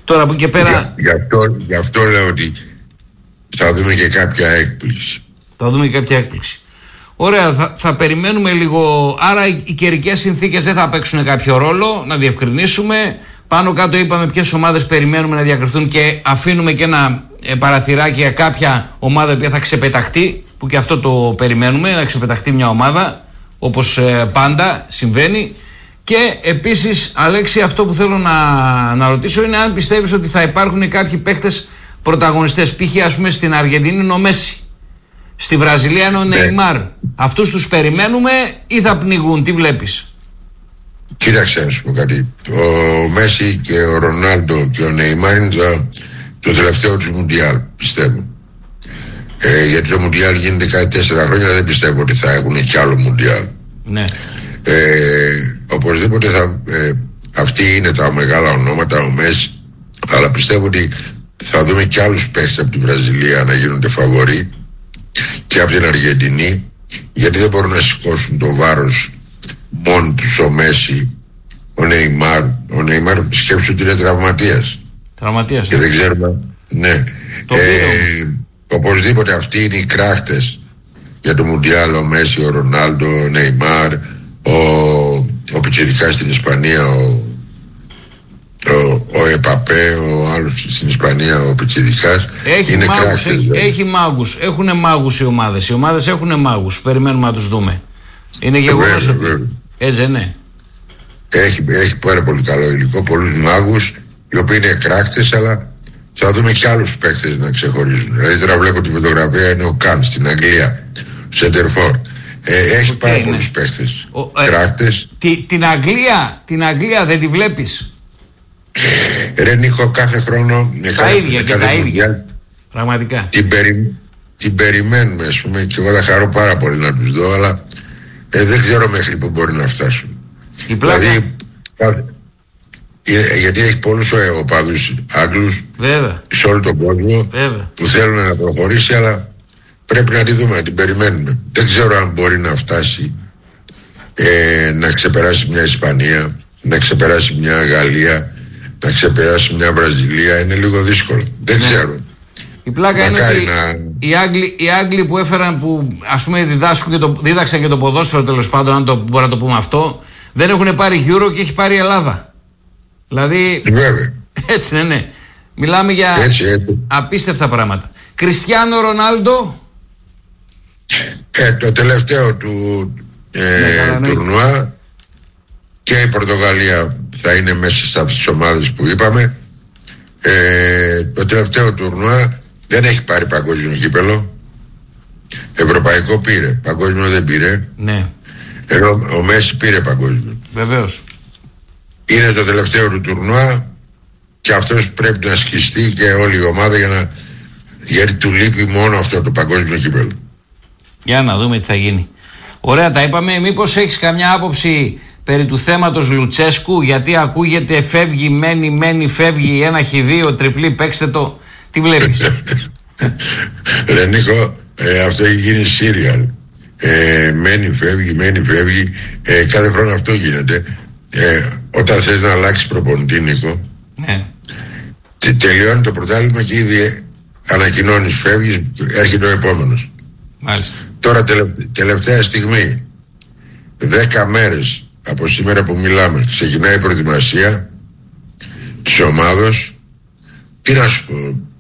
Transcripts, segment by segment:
Τώρα από εκεί πέρα. Γι' αυτό λέω ότι θα δούμε και κάποια έκπληξη. Θα δούμε και κάποια έκπληξη. Ωραία, θα περιμένουμε λίγο. Άρα οι καιρικές συνθήκες δεν θα παίξουν κάποιο ρόλο, να διευκρινίσουμε. Πάνω κάτω είπαμε ποιες ομάδες περιμένουμε να διακριθούν και αφήνουμε και ένα παραθυράκι για κάποια ομάδα που θα ξεπεταχτεί, που και αυτό το περιμένουμε, να ξεπεταχτεί μια ομάδα, όπως πάντα συμβαίνει. Και επίσης, Αλέξη, αυτό που θέλω να ρωτήσω είναι αν πιστεύεις ότι θα υπάρχουν κάποιοι παίκτες πρωταγωνιστές. Π.χ. ας πούμε στην Αργεντινή είναι ο Μέση, στη Βραζιλία είναι ο Νεϊμάρ. Αυτούς τους περιμένουμε ή θα πνιγούν, τι βλέπεις? Κοίταξε να σου πω κάτι. Ο Μέση και ο Ρονάλντο και ο Νεϊμάρ είναι το τελευταίο του Μουντιάλ, πιστεύω. Γιατί το Μουντιάλ γίνεται κάθε 4 χρόνια, δεν πιστεύω ότι θα έχουν κι άλλο Μουντιάλ. Ναι. Οπωσδήποτε αυτοί είναι τα μεγάλα ονόματα, ο Μέση, αλλά πιστεύω ότι θα δούμε κι άλλους παίχτες από τη Βραζιλία να γίνονται φαβορί και από την Αργεντινή, γιατί δεν μπορούν να σηκώσουν το βάρος μόνο τους ο Μέση, ο Νεϊμάρ σκέψου ότι είναι τραυματίας και δεν ξέρουμε. Ναι. Οπωσδήποτε αυτοί είναι οι κράχτες για το Μουντιάλ, ο Μέση, ο Ρονάλντο, ο Νεϊμάρ, ο πιτσιρικάς στην Ισπανία, ο Επαπέ, ο άλλος στην Ισπανία, ο πιτσιρικάς. Είναι κράχτες. Έχει μάγους, έχουν μάγους οι ομάδες. Οι ομάδες έχουν μάγους, περιμένουμε να τους δούμε. Είναι γεγονός. Έτσι, ναι. Έχει πάρα πολύ καλό υλικό, πολλούς μάγους, οι οποίοι είναι κράκτες, αλλά θα δούμε και άλλους παίκτες να ξεχωρίζουν. Δηλαδή τώρα βλέπω τη φωτογραφία, είναι ο Καν στην Αγγλία, Σεντερφόρ. Έχει πάρα πολλούς παίκτες, κράκτες. Την Αγγλία δεν τη βλέπεις? Ρε Νίκο, κάθε χρόνο τα ίδια. Πραγματικά. Την περιμένουμε, ας πούμε, και εγώ θα χαρώ πάρα πολύ να τους δω, αλλά δεν ξέρω μέχρι που μπορεί να φτάσουν. Δηλαδή, γιατί έχει πολλούς οπαδούς Άγγλους σε όλο τον κόσμο που θέλουν να προχωρήσει, αλλά πρέπει να τη δούμε, να την περιμένουμε. Δεν ξέρω αν μπορεί να φτάσει να ξεπεράσει μια Ισπανία, να ξεπεράσει μια Γαλλία, να ξεπεράσει μια Βραζιλία. Είναι λίγο δύσκολο. Δεν ξέρω. Η πλάκα είναι ότι οι Άγγλοι που έφεραν, που ας πούμε δίδαξαν και το ποδόσφαιρο, τέλος πάντων, αν μπορεί να το πούμε αυτό, δεν έχουν πάρει Euro και έχει πάρει η Ελλάδα. Δηλαδή. Βέβαια. Έτσι δεν είναι? Μιλάμε για απίστευτα πράγματα. Κριστιάνο Ρονάλντο. Το τελευταίο του τουρνουά, και η Πορτογαλία θα είναι μέσα σε αυτές τις ομάδες που είπαμε. Το τελευταίο τουρνουά δεν έχει πάρει παγκόσμιο κύπελο. Ευρωπαϊκό πήρε, παγκόσμιο δεν πήρε. Ναι. Ενώ ο Μέση πήρε παγκόσμιο. Βεβαίως. Είναι το τελευταίο του τουρνουά και αυτός πρέπει να σκιστεί και όλη η ομάδα γιατί του λείπει μόνο αυτό το παγκόσμιο κύπελο. Για να δούμε τι θα γίνει. Ωραία, τα είπαμε. Μήπως έχεις καμιά άποψη περί του θέματος Λουτσέσκου? Γιατί ακούγεται φεύγει, μένει, φεύγει, 1-2, τριπλή, παίξτε το. Τι βλέπεις? Ρε Νίκο, αυτό έχει γίνει σύριαλ. Μένει, φεύγει. Κάθε χρόνο αυτό γίνεται. Όταν θες να αλλάξεις προπονητή, Νίκο, ναι, τελειώνει το πρωτάθλημα και ήδη ανακοινώνεις, φεύγεις, έρχεται ο επόμενος. Μάλιστα. Τώρα τελευταία στιγμή, 10 μέρες από σήμερα που μιλάμε, ξεκινάει η προετοιμασία της ομάδος. Τι να σου πω,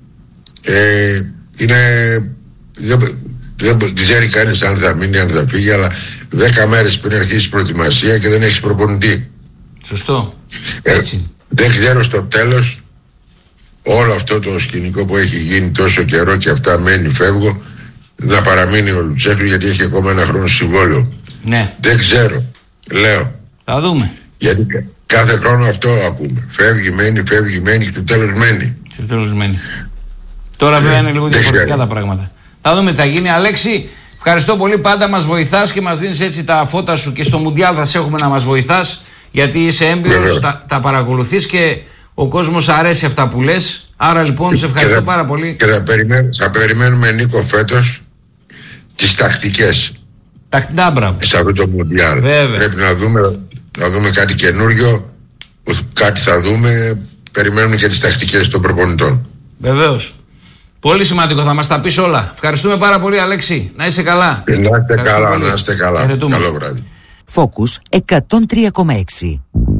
δεν ξέρει κανείς αν θα μείνει, αν θα φύγει, αλλά 10 μέρες πριν αρχίσει η προετοιμασία και δεν έχεις προπονητή. Σωστό. Έτσι. Δεν ξέρω στο τέλος όλο αυτό το σκηνικό που έχει γίνει τόσο καιρό και αυτά μένει, φεύγω, να παραμείνει ο Λουτσέσκου, γιατί έχει ακόμα 1 χρόνο συμβόλαιο. Ναι. Δεν ξέρω. Λέω. Θα δούμε. Γιατί κάθε χρόνο αυτό ακούμε. Φεύγει, μένει και το τέλος μένει. Τώρα βέβαια είναι λίγο διαφορετικά τα πράγματα. Θα δούμε τι θα γίνει. Αλέξη, ευχαριστώ πολύ. Πάντα μας βοηθάς και μας δίνεις έτσι τα φώτα σου, και στο Μουντιάλ θα σε έχουμε να μας βοηθάς, γιατί είσαι έμπειρος, τα παρακολουθείς και ο κόσμος αρέσει αυτά που λες. Άρα λοιπόν σε ευχαριστώ πάρα πολύ. Και θα περιμένουμε, Νίκο, φέτος τις τακτικές. Σε αυτό το Μουντιάλ. Πρέπει να δούμε κάτι καινούριο, κάτι θα δούμε. περιμένουμε και τις τακτικές των προπονητών. Βεβαίως. Πολύ σημαντικό, θα μας τα πεις όλα. Ευχαριστούμε πάρα πολύ, Αλέξη. Να είσαι καλά. Να είστε καλά. Καλό βράδυ. Focus 103,6.